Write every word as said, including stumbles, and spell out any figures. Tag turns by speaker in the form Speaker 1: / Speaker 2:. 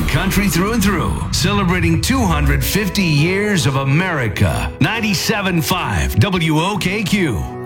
Speaker 1: and country through and through. Celebrating two hundred fifty years of America. ninety-seven point five W O K Q.